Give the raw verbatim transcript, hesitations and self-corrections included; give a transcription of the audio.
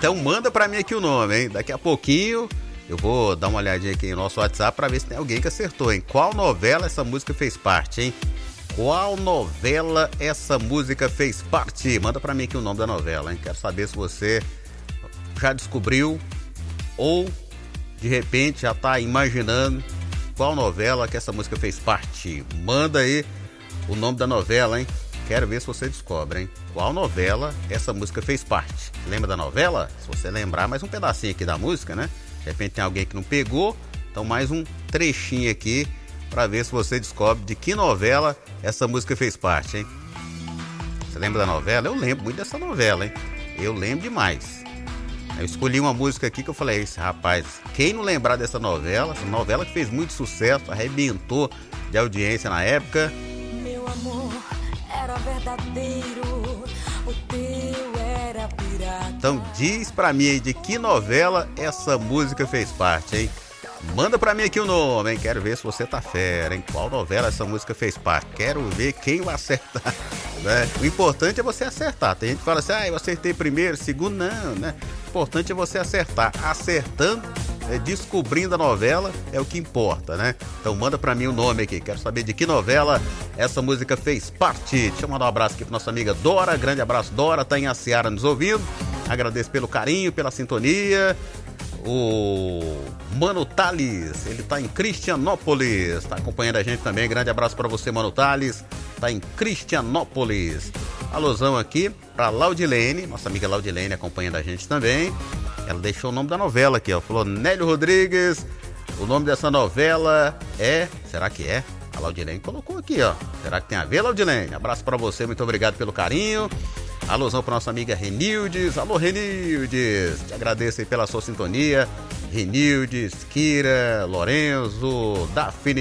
Então manda pra mim aqui o nome, hein? Daqui a pouquinho eu vou dar uma olhadinha aqui no nosso WhatsApp pra ver se tem alguém que acertou, hein? Qual novela essa música fez parte, hein? Qual novela essa música fez parte? Manda pra mim aqui o nome da novela, hein? Quero saber se você já descobriu ou de repente já tá imaginando qual novela que essa música fez parte. Manda aí o nome da novela, hein? Quero ver se você descobre, hein? Qual novela essa música fez parte. Lembra da novela? Se você lembrar, mais um pedacinho aqui da música, né? De repente tem alguém que não pegou, então mais um trechinho aqui pra ver se você descobre de que novela essa música fez parte, hein? Você lembra da novela? Eu lembro muito dessa novela, hein? Eu lembro demais. Eu escolhi uma música aqui que eu falei, esse rapaz, quem não lembrar dessa novela, essa novela que fez muito sucesso, arrebentou de audiência na época. Meu amor era verdadeiro, o teu era pirata. Então diz pra mim aí de que novela essa música fez parte, hein? Manda pra mim aqui o nome, hein? Quero ver se você tá fera, hein? Qual novela essa música fez parte? Quero ver quem vai acertar, né? O importante é você acertar. Tem gente que fala assim, ah, eu acertei primeiro, segundo, não, né? O importante é você acertar. Acertando, é, descobrindo a novela é o que importa, né? Então manda pra mim o nome aqui. Quero saber de que novela essa música fez parte. Deixa eu mandar um abraço aqui pra nossa amiga Dora. Grande abraço, Dora. Tá em Aciara nos ouvindo. Agradeço pelo carinho, pela sintonia. O Mano Tales, ele tá em Cristianópolis, tá acompanhando a gente também. Grande abraço pra você, Mano Tales, tá em Cristianópolis. Alusão aqui pra Laudilene, nossa amiga Laudilene acompanhando a gente também. Ela deixou o nome da novela aqui, ó. Falou Nélio Rodrigues. O nome dessa novela é... Será que é? A Laudilene colocou aqui, ó. Será que tem a ver, Laudilene? Abraço pra você, muito obrigado pelo carinho. Alusão para nossa amiga Renildes. Alô, Renildes. Te agradeço aí pela sua sintonia. Renildes, Kira, Lorenzo, Daphne.